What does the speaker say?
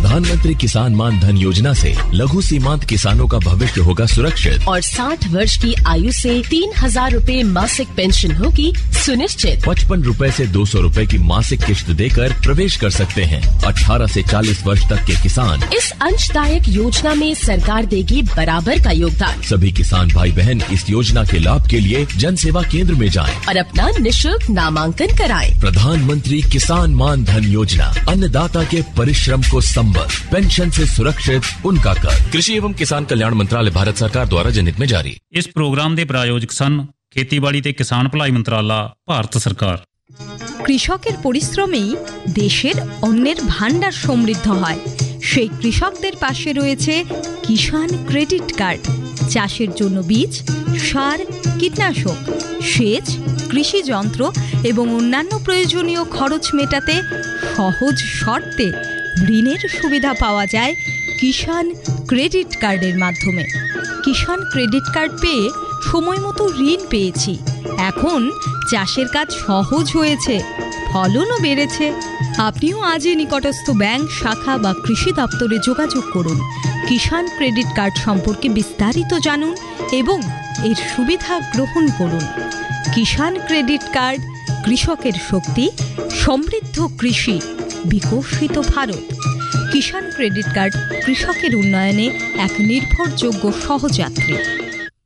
प्रधानमंत्री किसान मान धन योजना से लघु सीमांत किसानों का भविष्य होगा सुरक्षित और 60 वर्ष की आयु से 3,000 रूपए मासिक पेंशन होगी सुनिश्चित। 55 रूपए से 200 रूपए की मासिक किश्त देकर प्रवेश कर सकते हैं। 18 से 40 वर्ष तक के किसान इस अंशदायक योजना में सरकार देगी बराबर का योगदान। सभी किसान भाई बहन इस योजना के लाभ के लिए जन सेवा केंद्र में जाएं और अपना निःशुल्क नामांकन कराएं। प्रधानमंत्री किसान मान धन योजना, अन्नदाता के परिश्रम को संबल, पेंशन से सुरक्षित उनका कर। कृषि एवं किसान कल्याण मंत्रालय, भारत सरकार द्वारा जनहित में जारी। इस प्रोग्राम के प्रायोजक सन खेतीबाड़ी ते किसान भलाई मंत्रालय, भारत सरकार। কৃষকের পরিশ্রমেই দেশের অন্নের ভান্ডার সমৃদ্ধ হয়। সেই কৃষকদের পাশে রয়েছে কিষাণ ক্রেডিট কার্ড। চাষের জন্য বীজ, সার, কীটনাশক, সেচ, কৃষি যন্ত্র এবং অন্যান্য প্রয়োজনীয় খরচ মেটাতে সহজ শর্তে ঋণের সুবিধা পাওয়া যায় কিষাণ ক্রেডিট কার্ডের মাধ্যমে। কিষাণ ক্রেডিট কার্ড পেয়ে সময় মতো ঋণ পেয়েছি। এখন চাষের কাজ সহজ হয়েছে, ফলনও বেড়েছে। আপনিও আজই নিকটস্থ ব্যাংক শাখা বা কৃষি দপ্তরে যোগাযোগ করুন। কিষাণ ক্রেডিট কার্ড সম্পর্কে বিস্তারিত জানুন এবং এর সুবিধা গ্রহণ করুন। কিষাণ ক্রেডিট কার্ড, কৃষকের শক্তি, সমৃদ্ধ কৃষি, বিকশিত ভারত। কিষাণ ক্রেডিট কার্ড কৃষকের উন্নয়নে এক নির্ভরযোগ্য সহযাত্রী।